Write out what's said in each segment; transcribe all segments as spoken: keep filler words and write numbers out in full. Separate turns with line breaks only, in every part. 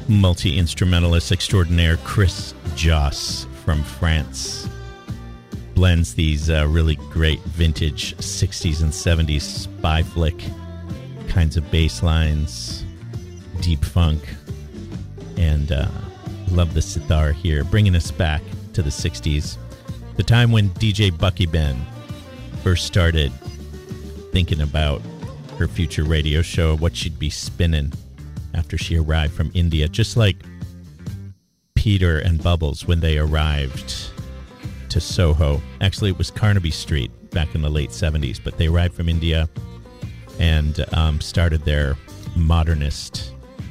multi-instrumentalist extraordinaire Chris Joss from France blends these uh, really great vintage sixties and seventies spy flick kinds of bass lines, deep funk, and uh, love the sitar here, bringing us back to the sixties, the time when D J Bucky Ben first started thinking about her future radio show, what she'd be spinning after she arrived from India, just like Peter and Bubbles when they arrived to Soho. Actually, it was Carnaby Street back in the late seventies, but they arrived from India and um, started their modernist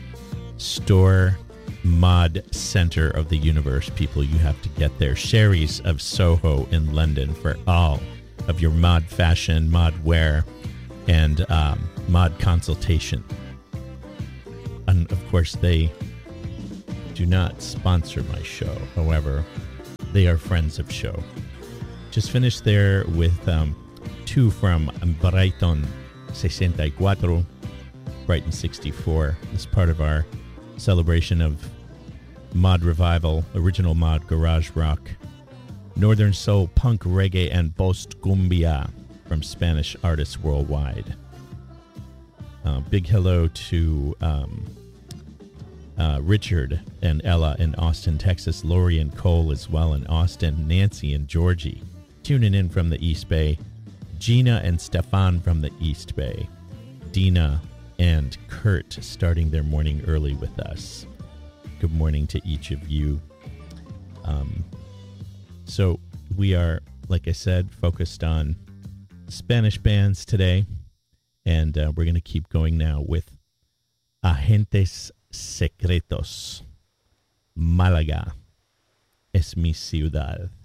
store, mod center of the universe. People, you have to get there. Sherry's of Soho in London for all of your mod fashion, mod wear, and um, mod consultation. And of course, they do not sponsor my show. However, they are friends of show. Just finished there with um, two from Brighton sixty-four, Brighton sixty-four. This is part of our celebration of mod revival, original mod garage rock, northern soul, punk, reggae, and post cumbia from Spanish artists worldwide. Uh, big hello to um, uh, Richard and Ella in Austin, Texas. Lori and Cole as well in Austin. Nancy and Georgie tuning in from the East Bay. Gina and Stefan from the East Bay. Dina and Kurt starting their morning early with us. Good morning to each of you. Um, so we are, like I said, focused on Spanish bands today, and uh, we're going to keep going now with Agentes Secretos. Málaga es mi ciudad.